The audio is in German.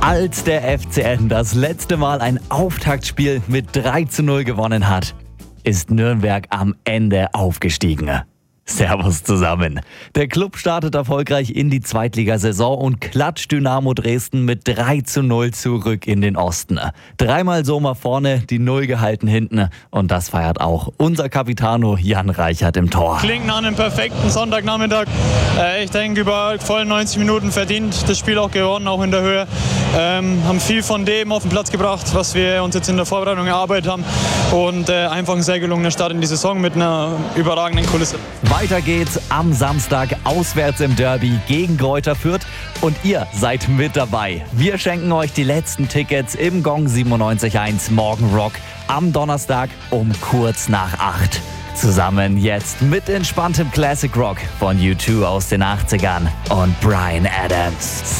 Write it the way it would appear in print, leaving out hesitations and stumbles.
Als der FCN das letzte Mal ein Auftaktspiel mit 3:0 gewonnen hat, ist Nürnberg am Ende aufgestiegen. Servus zusammen. Der Club startet erfolgreich in die Zweitligasaison und klatscht Dynamo Dresden mit 3:0 zurück in den Osten. Dreimal Sommer vorne, die Null gehalten hinten und das feiert auch unser Capitano Jan Reichert im Tor. Klingt nach einem perfekten Sonntagnachmittag. Ich denke, über voll 90 Minuten verdient das Spiel auch gewonnen, auch in der Höhe. Haben viel von dem auf den Platz gebracht, was wir uns jetzt in der Vorbereitung erarbeitet haben und einfach ein sehr gelungener Start in die Saison mit einer überragenden Kulisse. Weiter geht's am Samstag auswärts im Derby gegen Greuther Fürth und ihr seid mit dabei. Wir schenken euch die letzten Tickets im Gong 97.1 Morgen Rock am Donnerstag um kurz nach 8. Zusammen jetzt mit entspanntem Classic Rock von U2 aus den 80ern und Bryan Adams.